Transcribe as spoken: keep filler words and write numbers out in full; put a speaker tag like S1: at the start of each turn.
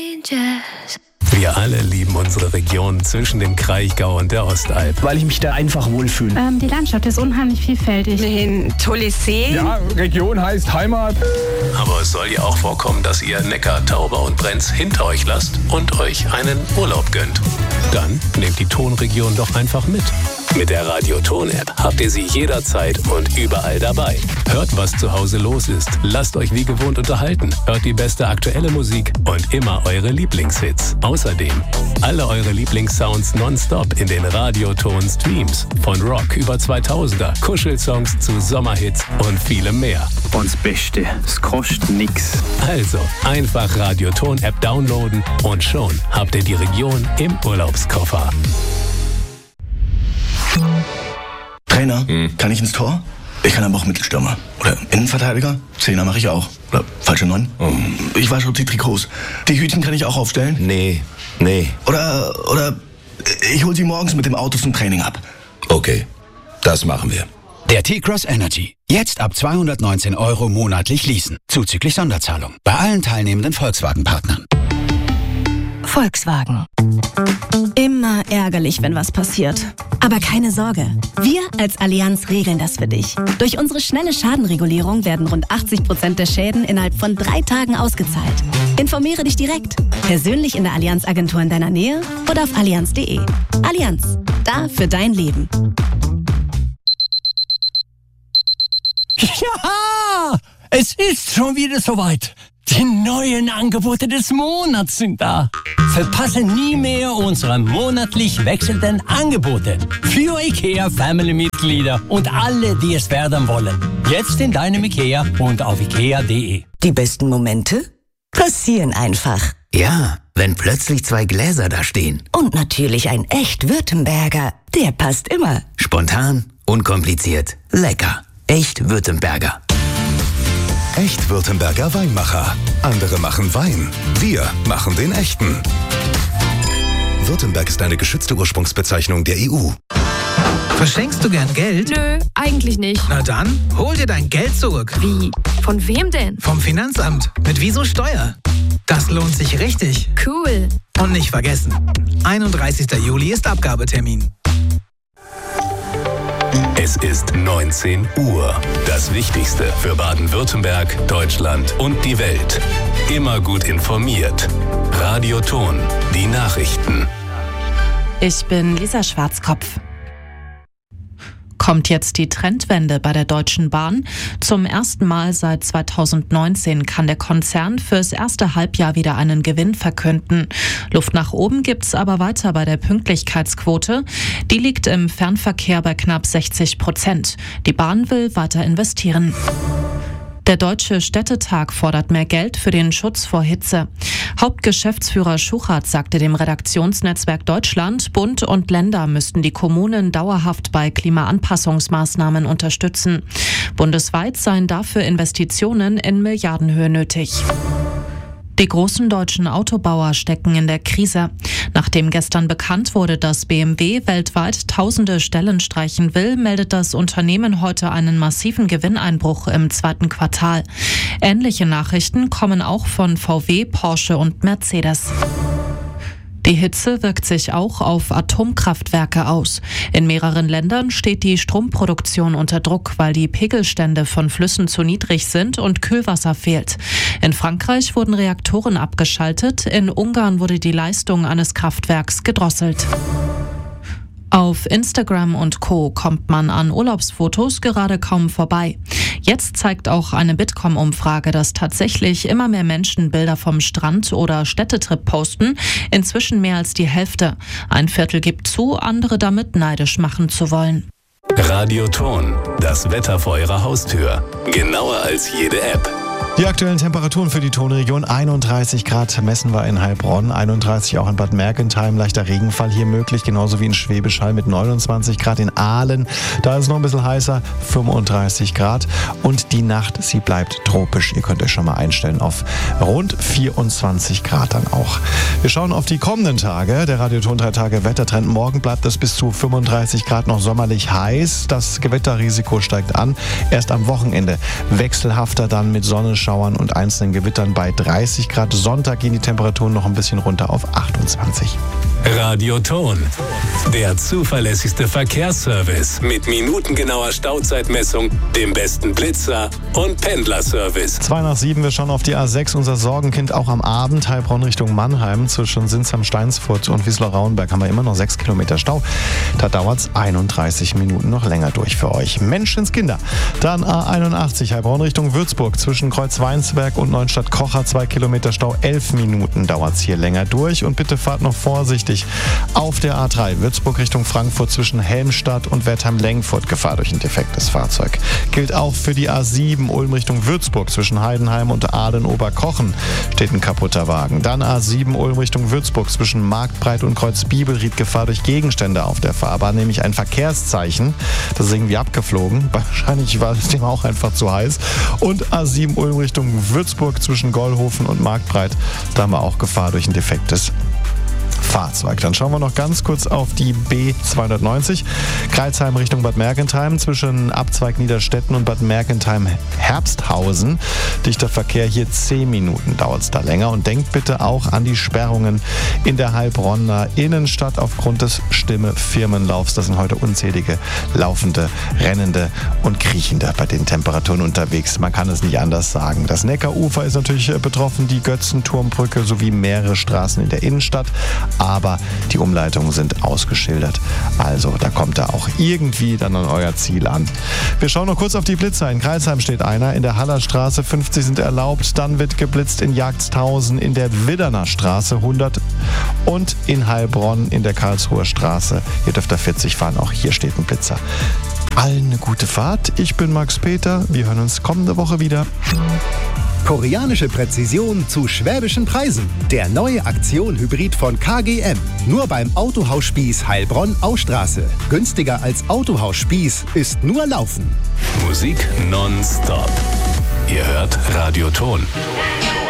S1: Wir alle lieben unsere Region zwischen dem Kraichgau und der Ostalb.
S2: Weil ich mich da einfach wohlfühle.
S3: Ähm, die Landschaft ist unheimlich vielfältig.
S4: Ein tolles See.
S5: Ja, Region heißt Heimat.
S1: Aber es soll ja auch vorkommen, dass ihr Neckar, Tauber und Brenz hinter euch lasst und euch einen Urlaub gönnt. Dann nehmt die Tonregion doch einfach mit. Mit der Radio-Ton-App habt ihr sie jederzeit und überall dabei. Hört, was zu Hause los ist. Lasst euch wie gewohnt unterhalten. Hört die beste aktuelle Musik und immer eure Lieblingshits. Außerdem alle eure Lieblingssounds nonstop in den Radio-Ton-Streams. Von Rock über zweitausender, Kuschelsongs zu Sommerhits und vielem mehr.
S2: Und das Beste, es kostet nix.
S1: Also einfach Radio-Ton-App downloaden und schon habt ihr die Region im Urlaubskoffer.
S6: Trainer, hm. kann ich ins Tor? Ich kann aber auch Mittelstürmer. Oder Innenverteidiger? Zehner mache ich auch. Oder falsche Neun? Oh. Ich wasche auch die Trikots. Die Hütchen kann ich auch aufstellen?
S7: Nee, nee.
S6: Oder, oder ich hol sie morgens mit dem Auto zum Training ab.
S7: Okay, das machen wir.
S8: Der T-Cross Energy. Jetzt ab zweihundertneunzehn Euro monatlich leasen. Zuzüglich Sonderzahlung. Bei allen teilnehmenden Volkswagen-Partnern.
S9: Volkswagen. Immer ärgerlich, wenn was passiert. Aber keine Sorge. Wir als Allianz regeln das für dich. Durch unsere schnelle Schadenregulierung werden rund achtzig Prozent der Schäden innerhalb von drei Tagen ausgezahlt. Informiere dich direkt. Persönlich in der Allianz-Agentur in deiner Nähe oder auf allianz punkt de. Allianz. Da für dein Leben.
S10: Ja! Es ist schon wieder soweit. Die neuen Angebote des Monats sind da. Verpasse nie mehr unsere monatlich wechselnden Angebote für IKEA Family-Mitglieder und alle, die es werden wollen. Jetzt in deinem IKEA und auf ikea punkt de.
S11: Die besten Momente passieren einfach.
S12: Ja, wenn plötzlich zwei Gläser da stehen.
S11: Und natürlich ein echt Württemberger. Der passt immer.
S12: Spontan, unkompliziert, lecker. Echt Württemberger.
S13: Echt Württemberger Weinmacher. Andere machen Wein. Wir machen den echten. Württemberg ist eine geschützte Ursprungsbezeichnung der E U.
S14: Verschenkst du gern Geld?
S15: Nö, eigentlich nicht.
S14: Na dann, hol dir dein Geld zurück.
S15: Wie? Von wem denn?
S14: Vom Finanzamt. Mit Wieso Steuer. Das lohnt sich richtig.
S15: Cool.
S14: Und nicht vergessen, einunddreißigster Juli ist Abgabetermin.
S1: Es ist neunzehn Uhr. Das Wichtigste für Baden-Württemberg, Deutschland und die Welt. Immer gut informiert. Radio Ton, die Nachrichten.
S16: Ich bin Lisa Schwarzkopf. Kommt jetzt die Trendwende bei der Deutschen Bahn? Zum ersten Mal seit zweitausendneunzehn kann der Konzern fürs erste Halbjahr wieder einen Gewinn verkünden. Luft nach oben gibt's aber weiter bei der Pünktlichkeitsquote. Die liegt im Fernverkehr bei knapp sechzig Prozent. Die Bahn will weiter investieren. Der Deutsche Städtetag fordert mehr Geld für den Schutz vor Hitze. Hauptgeschäftsführer Schuchert sagte dem Redaktionsnetzwerk Deutschland, Bund und Länder müssten die Kommunen dauerhaft bei Klimaanpassungsmaßnahmen unterstützen. Bundesweit seien dafür Investitionen in Milliardenhöhe nötig. Die großen deutschen Autobauer stecken in der Krise. Nachdem gestern bekannt wurde, dass B M W weltweit tausende Stellen streichen will, meldet das Unternehmen heute einen massiven Gewinneinbruch im zweiten Quartal. Ähnliche Nachrichten kommen auch von V W, Porsche und Mercedes. Die Hitze wirkt sich auch auf Atomkraftwerke aus. In mehreren Ländern steht die Stromproduktion unter Druck, weil die Pegelstände von Flüssen zu niedrig sind und Kühlwasser fehlt. In Frankreich wurden Reaktoren abgeschaltet, in Ungarn wurde die Leistung eines Kraftwerks gedrosselt. Auf Instagram und Co. kommt man an Urlaubsfotos gerade kaum vorbei. Jetzt zeigt auch eine Bitkom-Umfrage, dass tatsächlich immer mehr Menschen Bilder vom Strand oder Städtetrip posten. Inzwischen mehr als die Hälfte. Ein Viertel gibt zu, andere damit neidisch machen zu wollen.
S1: Radio Ton, das Wetter vor Ihrer Haustür. Genauer als jede App.
S17: Die aktuellen Temperaturen für die Tonregion: einunddreißig Grad messen wir in Heilbronn, einunddreißig auch in Bad Mergentheim, leichter Regenfall hier möglich, genauso wie in Schwäbisch Hall mit neunundzwanzig Grad, in Aalen, da ist es noch ein bisschen heißer, fünfunddreißig Grad, und die Nacht, sie bleibt tropisch, ihr könnt euch schon mal einstellen auf rund vierundzwanzig Grad dann auch. Wir schauen auf die kommenden Tage, der Radioton drei Tage Wettertrend: morgen bleibt es bis zu fünfunddreißig Grad noch sommerlich heiß, das Gewitterrisiko steigt an, erst am Wochenende wechselhafter dann mit Sonne, Schauern und einzelnen Gewittern bei dreißig Grad. Sonntag gehen die Temperaturen noch ein bisschen runter auf achtundzwanzig.
S1: Radioton, der zuverlässigste Verkehrsservice mit minutengenauer Stauzeitmessung, dem besten Blitzer und Pendlerservice.
S17: Zwei nach sieben, wir schauen auf die A sechs, unser Sorgenkind auch am Abend, Heilbronn Richtung Mannheim, zwischen Sinsheim, Steinsfurt und Wiesler-Rauenberg haben wir immer noch sechs Kilometer Stau. Da dauert es einunddreißig Minuten noch länger durch für euch. Menschenskinder. Dann A einundachtzig, Heilbronn Richtung Würzburg, zwischen Kreuzweinsberg und Neustadt-Kocher, zwei Kilometer Stau, elf Minuten dauert es hier länger durch. Und bitte fahrt noch vorsichtig auf der A drei, Würzburg Richtung Frankfurt, zwischen Helmstadt und Wertheim-Lengfurt, Gefahr durch ein defektes Fahrzeug. Gilt auch für die A sieben, Ulm Richtung Würzburg, zwischen Heidenheim und Aalen-Oberkochen steht ein kaputter Wagen. Dann A sieben, Ulm Richtung Würzburg, zwischen Marktbreit und Kreuz-Bibelried, Gefahr durch Gegenstände auf der Fahrbahn, nämlich ein Verkehrszeichen. Das ist irgendwie abgeflogen. Wahrscheinlich war das Thema auch einfach zu heiß. Und A sieben, Ulm Richtung Würzburg, zwischen Gollhofen und Marktbreit, da haben wir auch Gefahr durch ein defektes Fahrzeug. Dann schauen wir noch ganz kurz auf die B zweihundertneunzig. Crailsheim Richtung Bad Mergentheim, zwischen Abzweig Niederstetten und Bad Mergentheim-Herbsthausen. Dichter Verkehr, hier zehn Minuten dauert es da länger. Und denkt bitte auch an die Sperrungen in der Heilbronner Innenstadt aufgrund des Stimme-Firmenlaufs. Das sind heute unzählige Laufende, Rennende und Kriechende bei den Temperaturen unterwegs. Man kann es nicht anders sagen. Das Neckarufer ist natürlich betroffen, die Götzenturmbrücke sowie mehrere Straßen in der Innenstadt. Aber die Umleitungen sind ausgeschildert. Also da kommt er auch irgendwie dann an euer Ziel an. Wir schauen noch kurz auf die Blitzer. In Crailsheim steht einer, in der Hallerstraße fünfzig sind erlaubt. Dann wird geblitzt in Jagdshausen, in der Widderner Straße hundert und in Heilbronn in der Karlsruher Straße. Hier dürft ihr vierzig fahren, auch hier steht ein Blitzer. Allen eine gute Fahrt. Ich bin Max Peter. Wir hören uns kommende Woche wieder.
S4: Koreanische Präzision zu schwäbischen Preisen. Der neue Aktion-Hybrid von K G M. Nur beim Autohaus Spieß Heilbronn-Austraße. Günstiger als Autohaus Spieß ist nur Laufen.
S1: Musik nonstop. Ihr hört Radioton.